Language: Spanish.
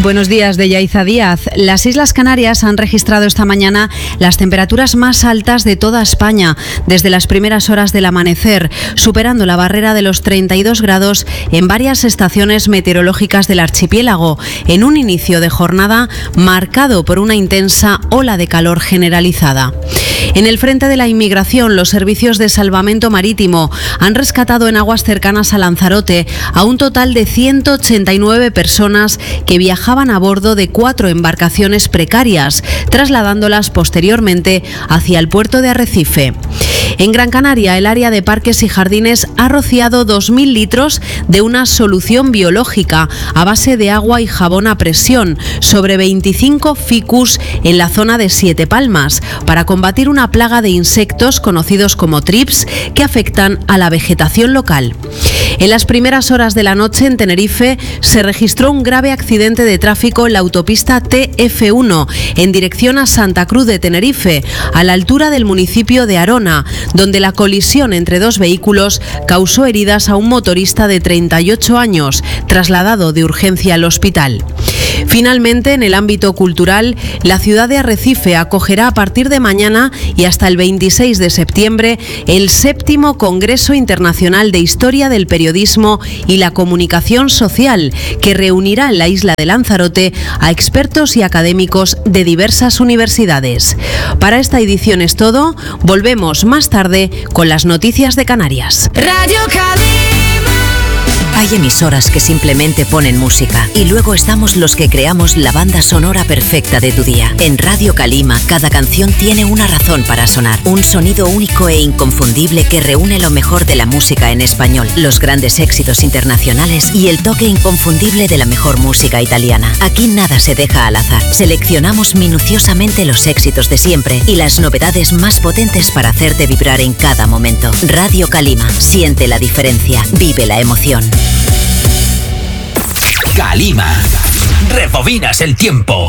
Buenos días, de Yaiza Díaz. Las Islas Canarias han registrado esta mañana las temperaturas más altas de toda España desde las primeras horas del amanecer, superando la barrera de los 32 grados en varias estaciones meteorológicas del archipiélago, en un inicio de jornada marcado por una intensa ola de calor generalizada. En el frente de la inmigración, los servicios de salvamento marítimo han rescatado en aguas cercanas a Lanzarote a un total de 189 personas que viajaban a bordo de 4 embarcaciones precarias, trasladándolas posteriormente hacia el puerto de Arrecife. En Gran Canaria, el área de parques y jardines ha rociado 2.000 litros de una solución biológica a base de agua y jabón a presión sobre 25 ficus en la zona de Siete Palmas para combatir una plaga de insectos conocidos como trips que afectan a la vegetación local. En las primeras horas de la noche en Tenerife se registró un grave accidente de tráfico en la autopista TF1 en dirección a Santa Cruz de Tenerife, a la altura del municipio de Arona, donde la colisión entre dos vehículos causó heridas a un motorista de 38 años, trasladado de urgencia al hospital. Finalmente, en el ámbito cultural, la ciudad de Arrecife acogerá a partir de mañana y hasta el 26 de septiembre el 7º Congreso Internacional de Historia del Periodismo y la Comunicación Social, que reunirá en la isla de Lanzarote a expertos y académicos de diversas universidades. Para esta edición es todo. Volvemos más tarde con las noticias de Canarias. Radio Calima. Hay emisoras que simplemente ponen música y luego estamos los que creamos la banda sonora perfecta de tu día. En Radio Calima, cada canción tiene una razón para sonar. Un sonido único e inconfundible que reúne lo mejor de la música en español, los grandes éxitos internacionales y el toque inconfundible de la mejor música italiana. Aquí nada se deja al azar. Seleccionamos minuciosamente los éxitos de siempre y las novedades más potentes para hacerte vibrar en cada momento. Radio Calima, siente la diferencia, vive la emoción. Calima, rebobinas el tiempo.